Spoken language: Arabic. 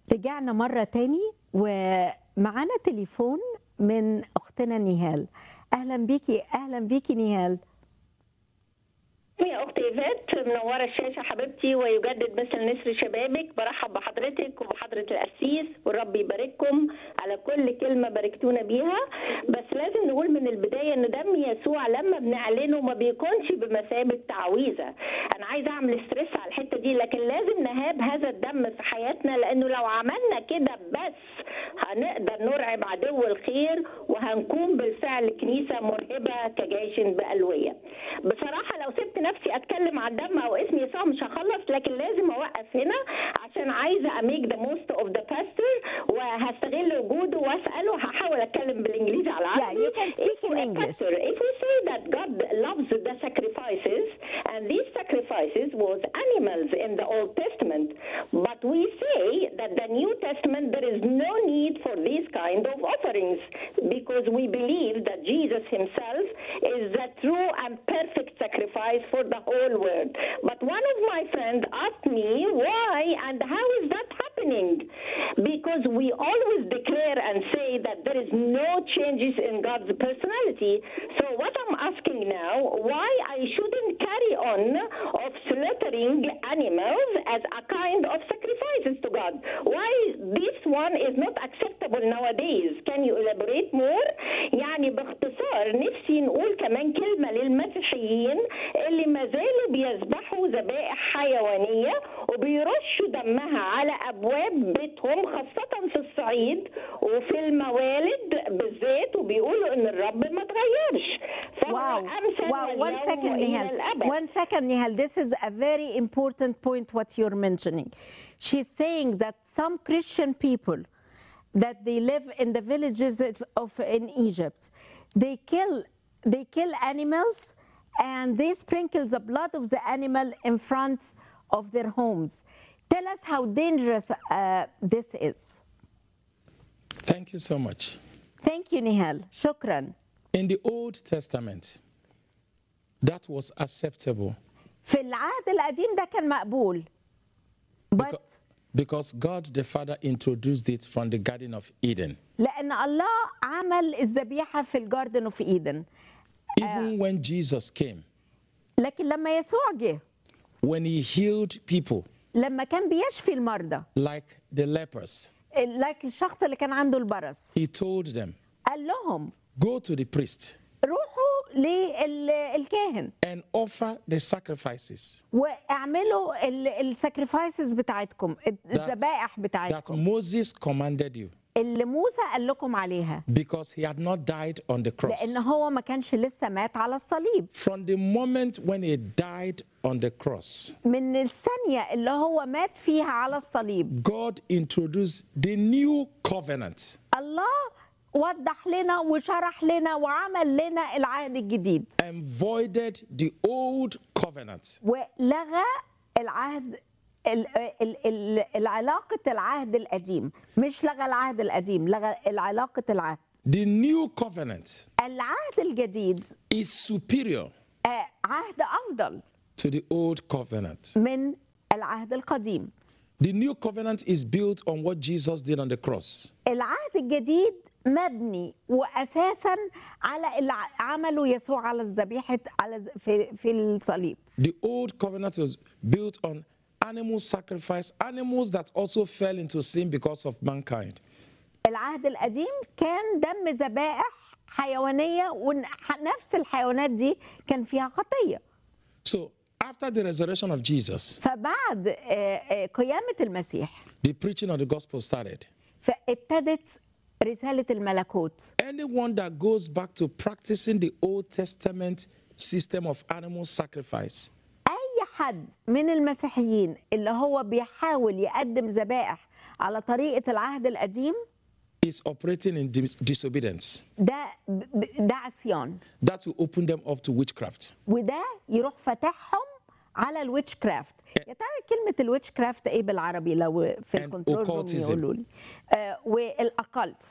رجعنا مرة تاني ومعانا تليفون من أختنا نهال. أهلا بيكي، أهلا بيكي نهال. يا أختي إيفات، منورة الشاشة حبيبتي، ويجدد مثل نسر شبابك. برحب بحضرتك وبحضرة القسيس، والرب يبارككم على كل كلمة باركتونا بيها. بس لازم نقول من البداية إن دم يسوع لما بنعلنه ما بيكونش بمثابة تعويذة. أنا عايزة أعمل ستريس على الحتة دي، لكن لازم نهاب هذا الدم في حياتنا، لأنه لو عملنا كده بس هنقدر نرعب عدو الخير، وهنكون بالفعل كنيسة مرهبة كجيش بألوية. بصراحة لو سبت نفسي اتكلم عن دم او اسم يسوع مش هخلص، لكن لازم اوقف هنا عشان عايزه اميك ذا موست اوف ذا باستور، وهستغل وجوده واساله. هحاول اتكلم بالانجليزي على العربي. Yeah, you can speak in English. If we say that God loves the sacrifices, and these sacrifices was animals in the Old Testament, but we say that the New Testament there is no need for these kind of offerings, because we believe that Jesus himself is the true and perfect sacrifice for the whole world. But one of my friends asked me why and how is that happening? Because we always declare and say that there is no changes in God's personality. So what I'm asking now, why I shouldn't carry on of slaughtering animals as a kind of sacrifices to God? Why this one is not acceptable nowadays? Can you elaborate more? يعني باختصار نفسي نقول كمان كلمة للمسيحيين اللي ما زالوا بيذبحوا ذبائح حيوانية وبيرشوا دمها على أبواب بيتهم، خاصة في الصعيد وفي الموالد بالذات، وبيقولوا إن الرب ما اتغيرش. Wow. One second, Nihal. One second, Nihal. This is a very important point what you're mentioning. She's saying that some Christian people that they live in the villages in Egypt, they kill animals and they sprinkle the blood of the animal in front of their homes. Tell us how dangerous this is. Thank you so much. Thank you, Nihal. Shukran. In the Old Testament, that was acceptable. في العهد القديم ده كان مقبول. Because God the Father introduced it from the Garden of Eden. لأن الله عمل الذبيحة في الجاردن اوف إيدن. Even when Jesus came, لكن لما يسوع جه، when he healed people, لما كان بيشفي المرضى، like the lepers, like الشخص اللي كان عنده البرص، he told them, قال لهم go to the priest روحوا للكاهن and offer the sacrifices واعملوا الساكريفايسز بتاعتكم، الذبائح that بتاعتكم Moses commanded you, اللي موسى قال لكم عليها، because he had not died on the cross. لأن هو ما كانش لسه مات على الصليب. From the moment when he died on the cross, من الثانية اللي هو مات فيها على الصليب، God introduced the new covenant. الله وضح لنا وشرح لنا وعمل لنا العهد الجديد، and voided the old covenant. ولغى العهد العلاقة العهد القديم، مش لغى العهد القديم، لغى العلاقة العهد. The new covenant العهد الجديد is superior عهد أفضل to the old covenant. من العهد القديم. The new covenant is built on what Jesus did on the cross. العهد الجديد مبني وأساسا على اللي عمله يسوع على الذبيحة في الصليب. The old covenant was built on animal sacrifice, animals that also fell into sin because of mankind. العهد القديم كان دم ذبائح حيوانية، ونفس الحيوانات دي كان فيها خطية. So after the resurrection of Jesus, فبعد قيامة المسيح the preaching of the gospel started. فابتدت رسالة الملكوت. Anyone that goes back to practicing the Old Testament system of animal sacrifice, أي حد من المسيحيين اللي هو بيحاول يقدم ذبائح على طريقة العهد القديم is operating in disobedience. ده عصيان. That will open them up to witchcraft. وده يروح فتحهم على الويتش كرافت. يا ترى كلمة الويتش كرافت ايه بالعربي لو في الكنترول روم يقولوا لي؟ والاقلت.